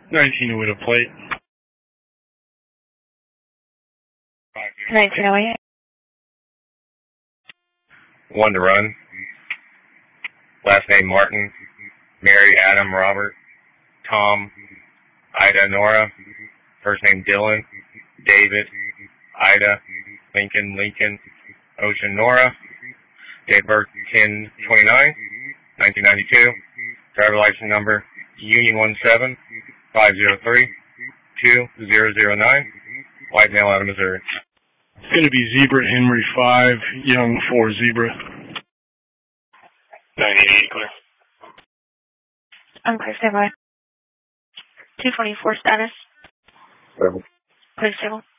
19 with a plate. 1908. One to run. Last name Martin. Mary, Adam, Robert, Tom, Ida, Nora. First name Dylan, David, Ida, Lincoln, Ocean, Nora. Date of birth 10/29/1992. Driver license number Union 17-503-2009. Whitetail out of Missouri. It's going to be Zebra Henry 5, Young 4 Zebra. 988 clear. Unclear, stand by. 224 status. Seven. Clear stable.